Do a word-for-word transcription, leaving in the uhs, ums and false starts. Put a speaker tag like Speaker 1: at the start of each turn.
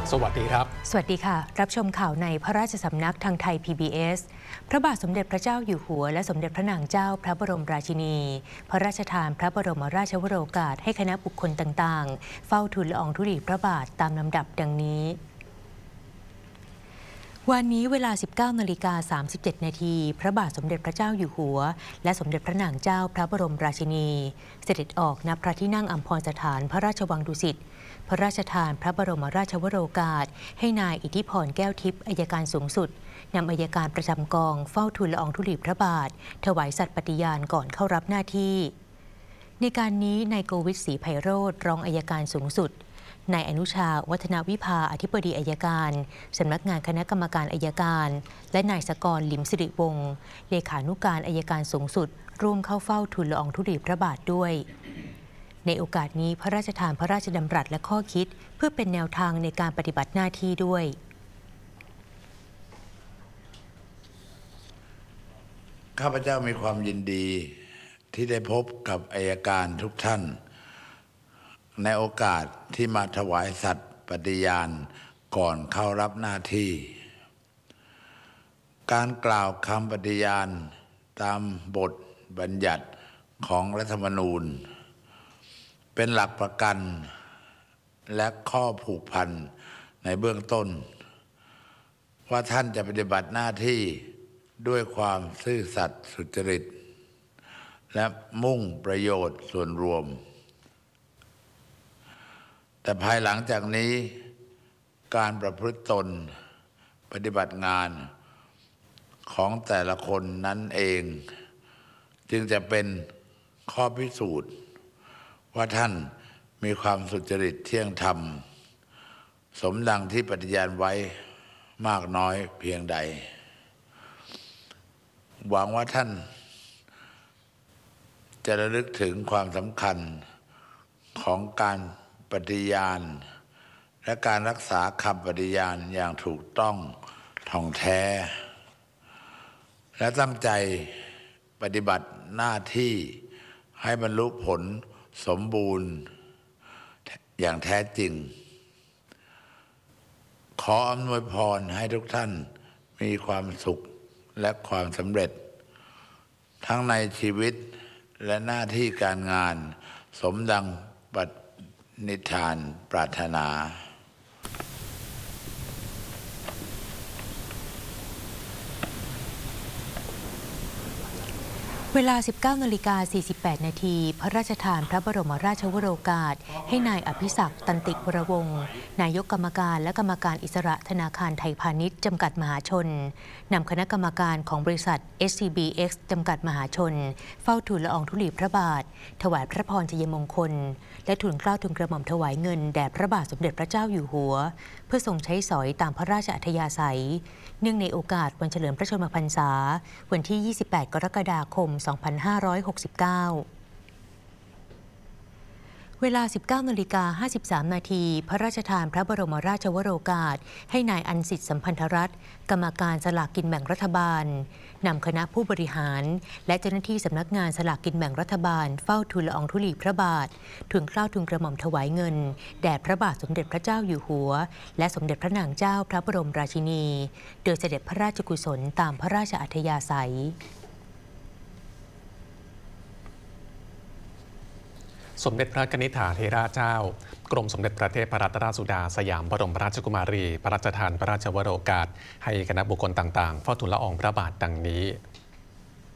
Speaker 1: สวัสดีครับ
Speaker 2: สวัสดีค่ะรับชมข่าวในพระราชสำนักทางไทย พี บี เอส พระบาทสมเด็จพระเจ้าอยู่หัวและสมเด็จพระนางเจ้าพระบรมราชินี พระราชทานพระบรมราชวโรกาสให้คณะบุคคลต่างๆเฝ้าทูลละอองธุลีพระบาทตามลำดับดังนี้วันนี้เวลา สิบเก้านาฬิกาสามสิบเจ็ดนาทีพระบาทสมเด็จพระเจ้าอยู่หัวและสมเด็จพระนางเจ้าพระบรมราชินีเสด็จออกณพระที่นั่งอัมพรสถานพระราชวังดุสิตพระราชทานพระบรมราชวโรกาสให้นายอิทธิพรแก้วทิพย์อัยการสูงสุดนำอัยการประจำกองเฝ้าทูลละอองธุลีพระบาทถวายสัตย์ปฏิญาณก่อนเข้ารับหน้าที่ในการนี้นายโกวิทศรีไพโรจน์รองอัยการสูงสุดนายอนุชาวัฒนวิภาอธิบดีอัยการสำนักงานคณะกรรมการอัยการและนายสกรหลิมสิริวงศ์เลขานุการอัยการสูงสุดร่วมเข้าเฝ้าทูลละอองธุลีพระบาทด้วยในโอกาสนี้พระราชทานพระราชดำรัสและข้อคิดเพื่อเป็นแนวทางในการปฏิบัติหน้าที่ด้วย
Speaker 3: ข้าพเจ้ามีความยินดีที่ได้พบกับอัยการทุกท่านในโอกาสที่มาถวายสัตย์ปฏิญาณก่อนเข้ารับหน้าที่การกล่าวคำปฏิญาณตามบทบัญญัติของรัฐธรรมนูญเป็นหลักประกันและข้อผูกพันในเบื้องต้นว่าท่านจะปฏิบัติหน้าที่ด้วยความซื่อสัตย์สุจริตและมุ่งประโยชน์ส่วนรวมแต่ภายหลังจากนี้การประพฤติตนปฏิบัติงานของแต่ละคนนั้นเองจึงจะเป็นข้อพิสูจน์ว่าท่านมีความสุจริตเที่ยงธรรมสมดังที่ปฏิญาณไว้มากน้อยเพียงใดหวังว่าท่านจะระลึกถึงความสำคัญของการปฏิญาณและการรักษาคำปฏิญาณอย่างถูกต้องท่องแท้และตั้งใจปฏิบัติหน้าที่ให้บรรลุผลสมบูรณ์อย่างแท้จริงขออำนวยพรให้ทุกท่านมีความสุขและความสำเร็จทั้งในชีวิตและหน้าที่การงานสมดังปณิธานปรารถนา
Speaker 2: เวลา สิบเก้านาฬิกาสี่สิบแปดนาทีพระราชทานพระบรมราชวโรกาสให้นายอภิศักดิ์ตันติวรวงศ์นายกกรรมการและกรรมการอิสระธนาคารไทยพาณิชย์จำกัดมหาชนนำคณะกรรมการของบริษัท เอส ซี บี เอ็กซ์ จำกัดมหาชนเฝ้าทูลละอองธุลีพระบาทถวายพระพรชัยมงคลและทูลเกล้าทูลกระหม่อมถวายเงินแด่พระบาทสมเด็จพระเจ้าอยู่หัวเพื่อทรงใช้สอยตามพระราชอัธยาศัยเนื่องในโอกาสวันเฉลิมพระชนมพรรษาวันที่ยี่สิบแปดกรกฎาคมสองพันห้าร้อยหกสิบเก้าเวลา สิบเก้านาฬิกาห้าสิบสามนาทีพระราชทานพระบรมราชวโรกาสให้นายอันสิทธิ์สัมพันธรัตน์กรรมการสลากกินแบ่งรัฐบาลนำคณะผู้บริหารและเจ้าหน้าที่สำนักงานสลากกินแบ่งรัฐบาลเฝ้าทูลละอองธุลีพระบาททูลเกล้าทูลกระหม่อมถวายเงินแด่พระบาทสมเด็จพระเจ้าอยู่หัวและสมเด็จพระนางเจ้าพระบรมราชินีโดยเสด็จพระราชกุศลตามพระราชอัธยาศัย
Speaker 1: สมเด็จพระกนิษฐาธิราชเจ้ากรมสมเด็จพระเทพรัตนราชสุดาสยามบรมราชกุมารีพระราชทานพระราชวโรกาสให้คณะบุคคลต่างๆเฝ้าทูลละอองพระบาทดังนี้